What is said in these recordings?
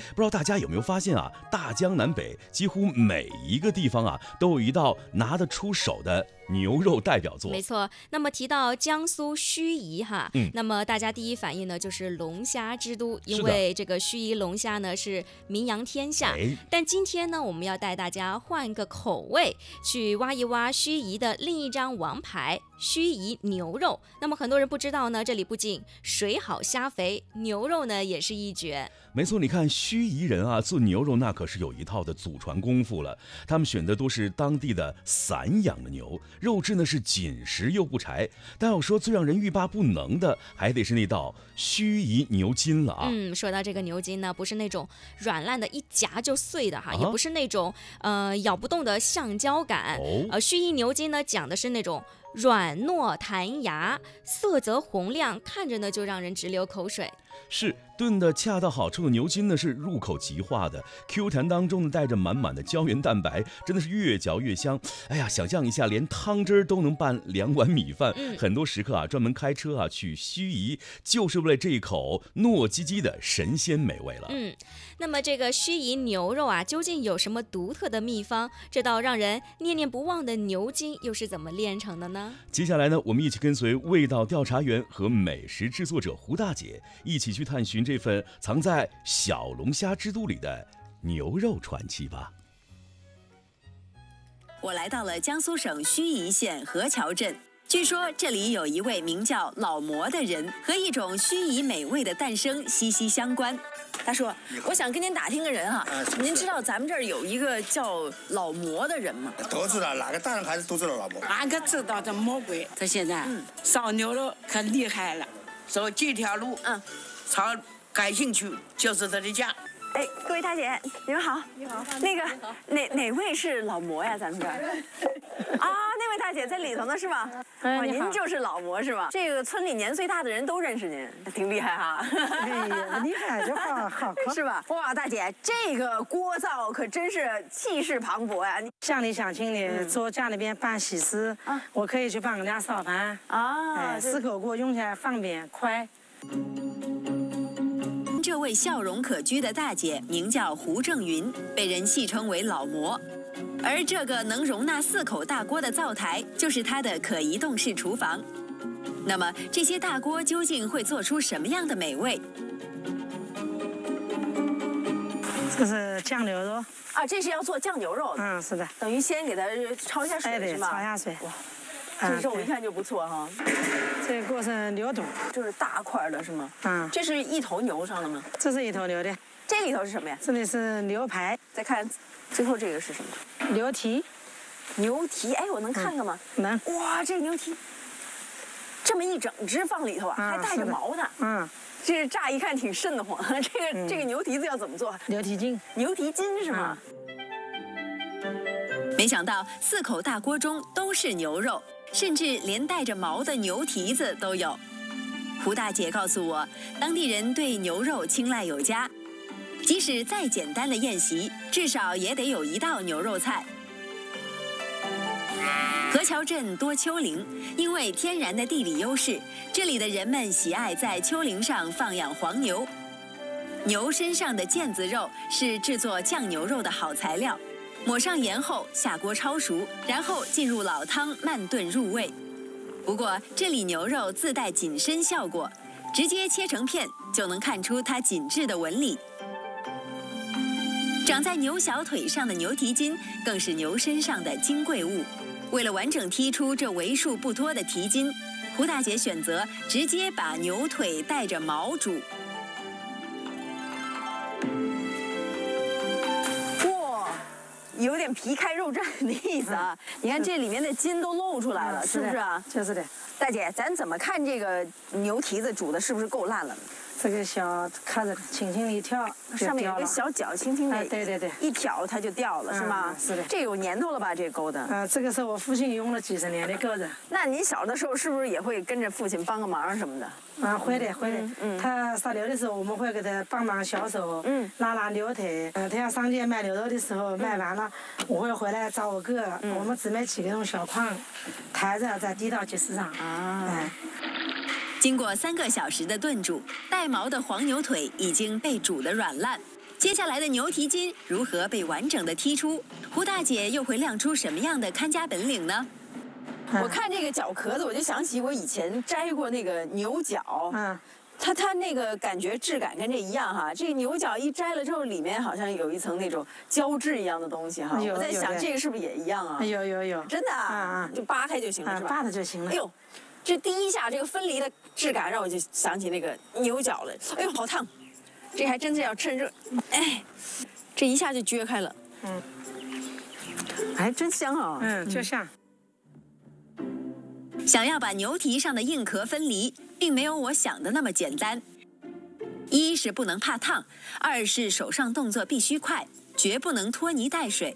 不知道大家有没有发现啊，大江南北几乎每一个地方啊，都有一道拿得出手的牛肉代表作。 没错，那么提到江苏盱眙哈，那么大家第一反应呢就是龙虾之都，因为这个盱眙龙虾呢是名扬天下。但今天呢，我们要带大家换个口味，去挖一挖盱眙的另一张王牌——盱眙牛肉。那么很多人不知道呢，这里不仅水好虾肥，牛肉呢也是一绝。 没错，你看盱眙人啊，做牛肉那可是有一套的祖传功夫了。他们选的都是当地的散养的牛，肉质呢是紧实又不柴。但要说最让人欲罢不能的，还得是那道盱眙牛筋了啊。 说到这个牛筋呢，不是那种软烂的一夹就碎的哈，也不是那种咬不动的橡胶感。盱眙牛筋呢，讲的是那种软糯弹牙，色泽红亮，看着呢就让人直流口水。 是炖的恰到好处的牛筋呢，是入口即化的 Q 弹当中呢带着满满的胶原蛋白，真的是越嚼越香。哎呀，想象一下，连汤汁都能拌2碗米饭。很多食客啊专门开车啊去盱眙，就是为了这一口糯叽叽的神仙美味了。 那么这个盱眙牛肉啊，究竟有什么独特的秘方？这道让人念念不忘的牛筋又是怎么炼成的呢？ 接下来呢，我们一起跟随味道调查员和美食制作者胡大姐一起去探寻这份藏在小龙虾之都里的牛肉传奇吧。 我来到了江苏省盱眙县河桥镇，据说这里有一位名叫老魔的人，和一种盱眙美味的诞生息息相关。大叔，我想跟您打听个人啊，您知道咱们这儿有一个叫老魔的人吗？ 都知道，哪个大人孩子都知道老魔。 哪个知道这魔鬼？他现在烧牛肉可厉害了，走这条路，朝感兴趣就是他的家。 哎，各位大姐，你们好。你好。那个哪位是老魔呀？咱们这儿啊，那位大姐在里头呢，是吧？您就是老魔是吧？这个村里年岁大的人都认识您，挺厉害哈。 哎呀，厉害这话好是吧？哇，大姐，这个锅灶可真是气势磅礴呀！ 乡里乡亲的做家里边办喜事，我可以去帮人家烧饭啊。4口锅用起来方便快。 这位笑容可掬的大姐名叫胡正云，被人戏称为老魔。而这个能容纳4口大锅的灶台，就是她的可移动式厨房。那么这些大锅究竟会做出什么样的美味？ 这是酱牛肉啊，这是要做酱牛肉的。 是的。 等于先给它焯一下水是吗？ 焯下水。 这肉一看就不错哈。 这个锅是牛肚， 这是大块的是吗？这是一头牛上了吗？ 这是一头牛的。 这里头是什么呀？ 这里是牛排。 再看最后这个是什么？ 牛蹄。 牛蹄，哎，我能看看吗？ 能。 哇，这牛蹄这么一整只放里头啊，还带着毛的。这乍一看挺瘆得慌。这个牛蹄子要怎么做？ 牛蹄筋。 牛蹄筋是吗？没想到4口大锅中都是牛肉，甚至连带着毛的牛蹄子都有。胡大姐告诉我，当地人对牛肉青睐有加，即使再简单的宴席，至少也得有1道牛肉菜。河桥镇多丘陵，因为天然的地理优势，这里的人们喜爱在丘陵上放养黄牛。牛身上的腱子肉是制作酱牛肉的好材料。抹上盐后下锅焯熟，然后进入老汤慢炖入味。不过这里牛肉自带紧身效果，直接切成片就能看出它紧致的纹理。长在牛小腿上的牛蹄筋更是牛身上的金贵物。为了完整剔出这为数不多的蹄筋，胡大姐选择直接把牛腿带着毛煮。有点皮开肉绽的意思啊！你看这里面的筋都露出来了，是不是啊？ 就是的。 大姐，咱怎么看这个牛蹄子煮的是不是够烂了？ 这个小看着轻轻的一挑， 上面有个小角，轻轻的， 对， 一挑它就掉了，是吗？ 是的。 这有年头了吧？这钩的？ 这个是我父亲用了几十年的钩子。 那您小的时候是不是也会跟着父亲帮个忙什么的？ 会的。他杀牛的时候，我们会给他帮忙销售，拉牛腿。他要上街卖牛肉的时候，卖完了，我会回来找我哥，我们只买几个那种小筐，抬着再递到集市上。经过3个小时的炖煮，带毛的黄牛腿已经被煮得软烂。 接下来的牛蹄筋如何被完整的剔出？胡大姐又会亮出什么样的看家本领呢？ 我看这个角壳子，我就想起我以前摘过那个牛角，它那个感觉质感跟这一样哈。这个牛角一摘了之后，里面好像有一层那种胶质一样的东西哈。我在想这个是不是也一样啊？ 有， 真的啊，就扒开就行了是吧？ 扒了就行了。 哎呦，这第一下这个分离的质感让我就想起那个牛角了。哎呦，好烫！这还真是要趁热，哎，这一下就撅开了。哎，真香啊！ 就像。 想要把牛蹄上的硬壳分离，并没有我想的那么简单。一是不能怕烫，二是手上动作必须快，绝不能拖泥带水。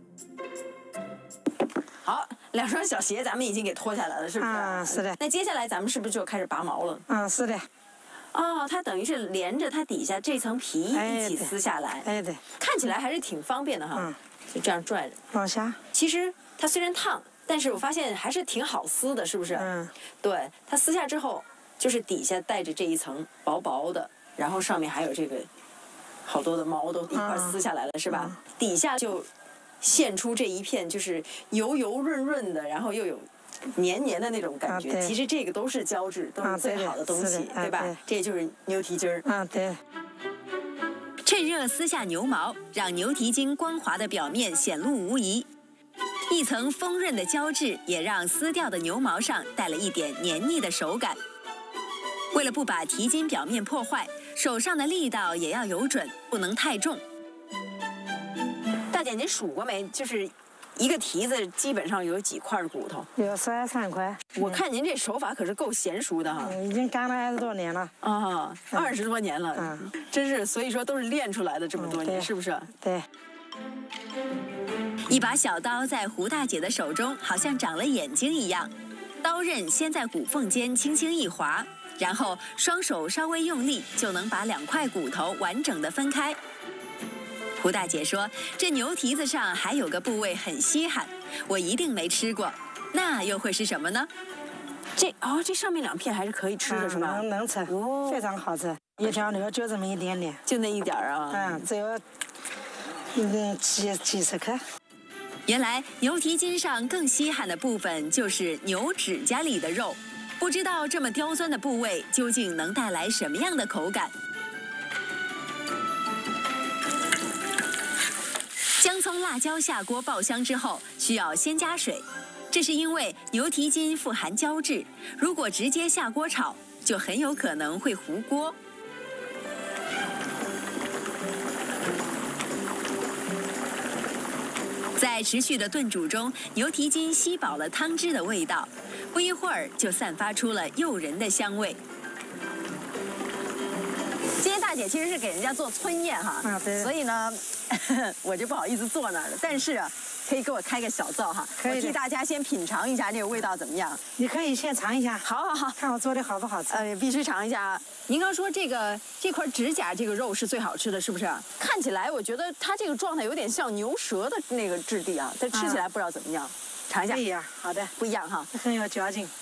好，2双小鞋咱们已经给脱下来了，是不是？ 是的。 那接下来咱们是不是就开始拔毛了？ 是的。 哦，它等于是连着它底下这层皮一起撕下来。 对。 看起来还是挺方便的哈。就这样拽着。 往下。 其实它虽然烫。但是我发现还是挺好撕的，是不是？对，它撕下之后，就是底下带着这一层薄薄的，然后上面还有这个好多的毛都一块撕下来了，是吧？底下就现出这一片就是油油润润的，然后又有黏黏的那种感觉。其实这个都是胶质，都是最好的东西，对吧？这也就是牛蹄筋儿。 对。 趁热撕下牛毛，让牛蹄筋光滑的表面显露无遗。一层丰润的胶质也让撕掉的牛毛上带了一点黏腻的手感。为了不把蹄筋表面破坏，手上的力道也要有准，不能太重。 大姐，您数过没？就是一个蹄子基本上有几块骨头？ 有13块。 我看您这手法可是够娴熟的哈。 已经干了20多年了。 20多年了。真是，所以说都是练出来的这么多年，是不是？ 对。 一把小刀在胡大姐的手中，好像长了眼睛一样。刀刃先在骨缝间轻轻一划，然后双手稍微用力，就能把2块骨头完整的分开。胡大姐说，这牛蹄子上还有个部位很稀罕，我一定没吃过，那又会是什么呢？ 这上面2片还是可以吃的，是吧？ 能吃，非常好吃。一条牛就这么一点点， 就那一点啊。 只有几十克。 原来牛蹄筋上更稀罕的部分就是牛指甲里的肉，不知道这么刁钻的部位究竟能带来什么样的口感。姜葱辣椒下锅爆香之后，需要先加水，这是因为牛蹄筋富含胶质，如果直接下锅炒，就很有可能会糊锅。在持续的炖煮中，牛蹄筋吸饱了汤汁的味道，不一会儿就散发出了诱人的香味。 今天大姐其实是给人家做春宴哈，所以呢，我就不好意思坐那儿了。但是啊，可以给我开个小灶哈，我替大家先品尝一下这个味道怎么样？ 你可以先尝一下。 好， 看我做的好不好吃？ 必须尝一下。您刚说这块指甲这个肉是最好吃的，是不是？看起来我觉得它这个状态有点像牛舌的那个质地啊，但吃起来不知道怎么样。尝一下。 不一样，好的， 不一样哈， 很有嚼劲。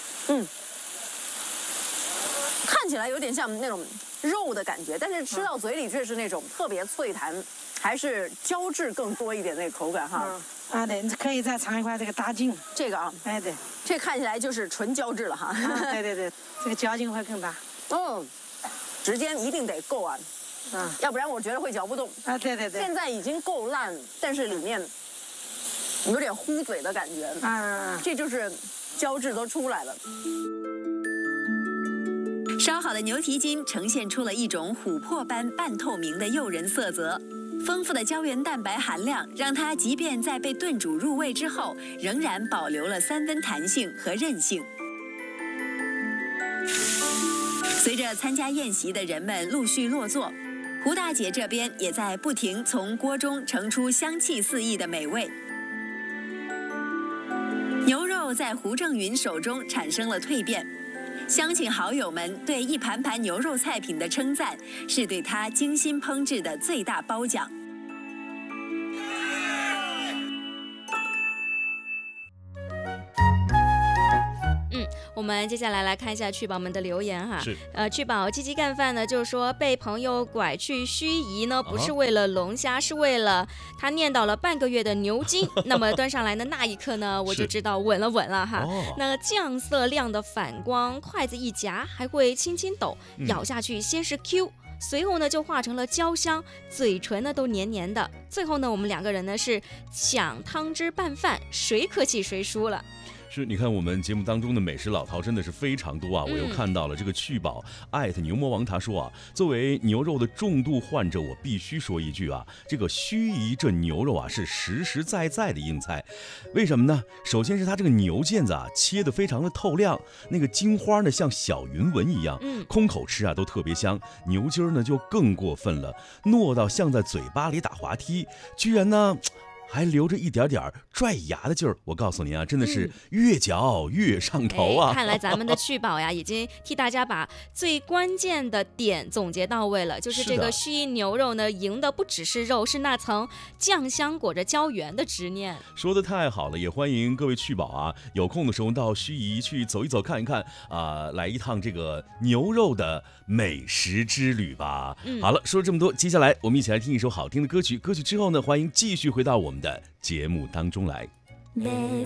看起来有点像那种肉的感觉，但是吃到嘴里却是那种特别脆弹，还是胶质更多一点那个口感哈。 对，你可以再尝一块这个大筋。 这个啊， 对， 这看起来就是纯胶质了哈。 对，这个嚼劲会更大。 时间一定得够啊，要不然我觉得会嚼不动。 对。 现在已经够烂，但是里面有点糊嘴的感觉。这就是胶质都出来了。 烧好的牛蹄筋呈现出了一种琥珀般半透明的诱人色泽，丰富的胶原蛋白含量让它即便在被炖煮入味之后，仍然保留了3分弹性和韧性。随着参加宴席的人们陆续落座，胡大姐这边也在不停从锅中盛出香气四溢的美味。牛肉在胡正云手中产生了蜕变。乡亲好友们对一盘盘牛肉菜品的称赞，是对他精心烹制的最大褒奖。 我们接下来看一下趣宝们的留言哈。 是。 趣宝鸡鸡干饭呢，就是说被朋友拐去盱眙呢，不是为了龙虾，是为了他念叨了半个月的牛筋。那么端上来的那一刻呢，我就知道稳了哈。那酱色亮的反光，筷子一夹还会轻轻抖，咬下去先是 Q。随后呢，就化成了焦香，嘴唇呢都黏黏的。最后呢，我们2个人呢是抢汤汁拌饭，谁客气谁输了。 是，你看我们节目当中的美食老饕真的是非常多啊！我又看到了这个趣宝牛魔王，他说啊，作为牛肉的重度患者，我必须说一句啊，这个盱眙这牛肉啊是实实在在的硬菜。为什么呢？首先是它这个牛腱子啊切得非常的透亮，那个金花呢像小云纹一样，空口吃啊都特别香。牛筋呢就更过分了，糯到像在嘴巴里打滑梯，居然呢还留着一点点拽牙的劲儿。我告诉您啊，真的是越嚼越上头啊！ 看来咱们的趣宝呀，已经替大家把最关键的点总结到位了，就是这个盱眙牛肉呢，赢的不只是肉，是那层酱香裹着胶原的执念。 说的太好了，也欢迎各位趣宝啊，有空的时候到盱眙去走一走看一看啊，来一趟这个牛肉的美食之旅吧。好了，说了这么多，接下来我们一起来听一首好听的歌曲。歌曲之后呢，欢迎继续回到我们的节目当中来。 每